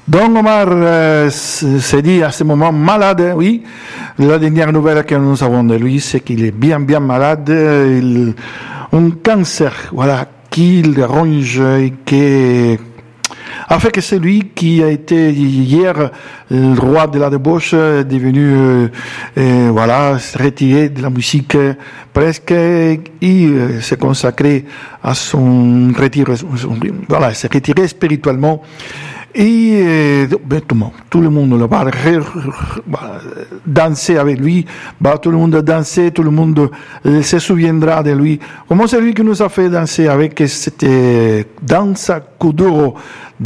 Don Omar s'est dit à ce moment malade, oui. La dernière nouvelle que nous avons de lui, c'est qu'il est bien malade. Un cancer, voilà, qui le ronge et qui a fait que c'est lui qui a été hier le roi de la débauche, devenu voilà, retiré de la musique presque et s'est consacré à son retire, voilà, s'est retiré spirituellement. Et tout le monde le va danser avec lui, tout le monde a dansé, tout le monde se souviendra de lui. Comment c'est lui qui nous a fait danser avec cette Danza Kuduro,